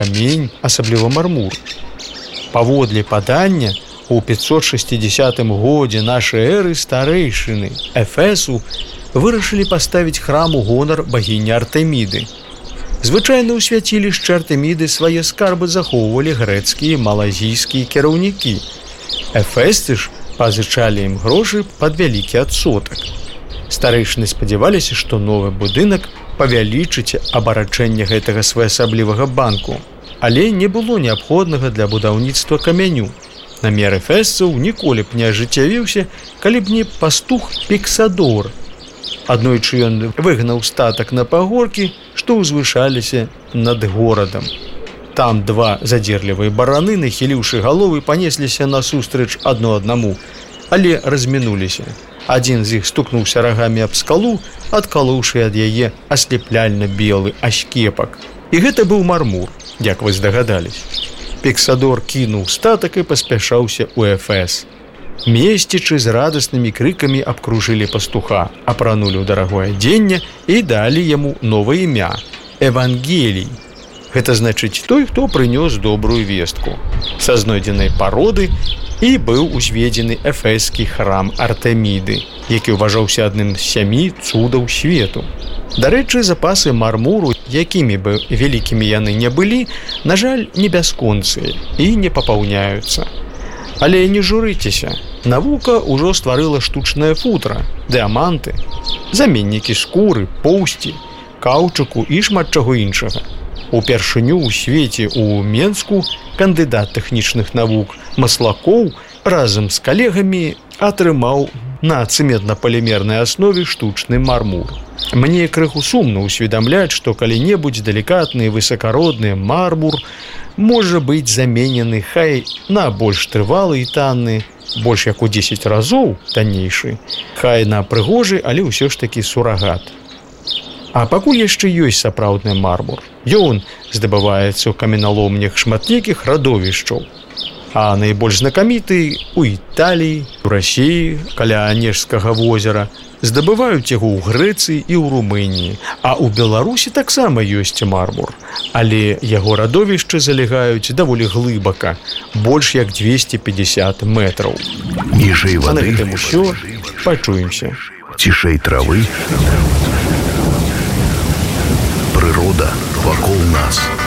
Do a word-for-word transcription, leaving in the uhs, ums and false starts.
камень, асабліва мармур. Паводле падання, у пятьсот шестидесятым годзе нашай эры старэйшыны Эфесу вырашылі паставіць храм у гонар багіні Артэміды. Звычайна ў свяцілішчы Артэміды свае скарбы захоўвалі грэцкія і малазійскія кіраўнікі. Эфесцы ж пазычалі ім грошы пад вялікі адсотак. Старэйшыны спадзяваліся, што новы будынак павялічыць абарачэнне гэтага своеасаблівага банку, але не было неабходнага для будаўніцтва камяню. Намер эфесцаў ніколі б не ажыццявіўся, калі б не пастух Піксадор. Аднойчы ён выгнаў статак на пагоркі, што ўзвышаліся над горадам. Там два задзерлівыя бараны, нахіліўшы галовы, панесліся насустрач адно аднаму, але размінуліся. Адзін з іх стукнуўся рагамі аб скалу, адкалоўшы ад яе аслепляльна белы ашкепак. І гэта быў мармур, як вы здагадались. Піксадор кінуў статак і паспяшаўся ў Эфес. Месцічы з радаснымі крыкамі абкружылі пастуха, апранулі ў дарагое адзенне і далі яму новае імя – Евангелій. Гэта значыць той, хто прынёс добрую вестку. Са знойдзенай пароды і быў узведзены эфескі храм Артэміды, які ўважаўся адным з сямі цудаў свету. Дарэчы, запасы мармуру, якімі бы вялікімі яны не былі, на жаль, не бясконцыя і не папаўняюцца. Але не журыцеся, навука ўжо стварыла штучнае футра, дыаманты, заменнікі скуры, поўсці, каўчуку і шмат чаго іншага. Упершыню ў свеце ў Менску кандыдат тэхнічных навук Маслакоў разам з калегамі атрымаў на цэментна-палімернай аснове штучны мармур. Мне крыху сумна ўсведамляць, што калі-небудзь далікатны і высакародны мармур можа быць заменены хай на больш трывалы і танны, больш як у дзесяць разоў таннейшы, хай на прыгожы, але ўсё ж такі сурагат. А пакуль яшчэ ёсць сапраўдны мармур. Ён здабываецца ў каменяломнях шматлікіх радовішчаў. А найбольш знакаміты ў Італіі, у Расіі, каля Анежскага возера, здабываюць яго ў Грэцыі і ў Румыніі, а ў Беларусі таксама ёсць мармур, але яго радовішчы залягаюць даволі глыбака, больш як двести пятьдесят метраў. Ніжэй А на вады, гэтым усё, пачуемся. цішэй травы, прырода вакол нас.